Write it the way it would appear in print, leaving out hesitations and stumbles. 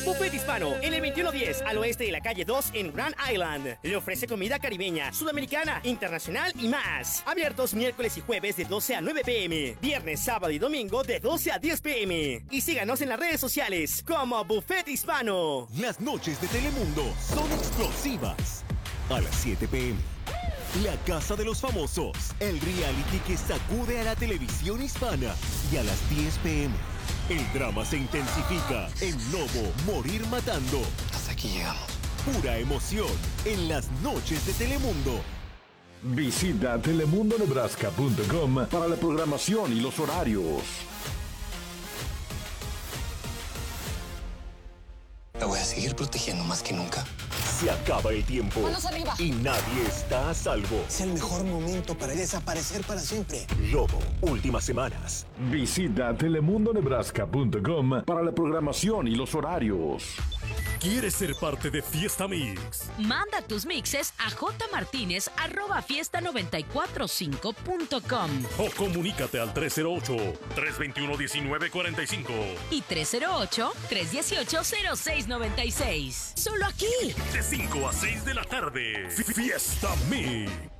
Buffet Hispano, en el 2110, al oeste de la calle 2 en Grand Island. Le ofrece comida caribeña, sudamericana, internacional y más. Abiertos miércoles y jueves de 12 a 9 p.m. Viernes, sábado y domingo de 12 a 10 p.m. Y síganos en las redes sociales como Buffet Hispano. Las noches de Telemundo son explosivas. A las 7 p.m. La Casa de los Famosos, el reality que sacude a la televisión hispana. Y a las 10 p.m. el drama se intensifica en Lobo, Morir Matando. Hasta aquí llegamos. Pura emoción en las noches de Telemundo. Visita telemundonebraska.com para la programación y los horarios. La voy a seguir protegiendo más que nunca. Se acaba el tiempo. ¡Manos arriba! Y nadie está a salvo. Es el mejor momento para desaparecer para siempre. Lobo, últimas semanas. Visita telemundonebraska.com para la programación y los horarios. ¿Quieres ser parte de Fiesta Mix? Manda tus mixes a jmartinez@fiesta945.com O comunícate al 308-321-1945 y 308-318-0696. Solo aquí. de 5 a 6 de la tarde. Fiesta Mix.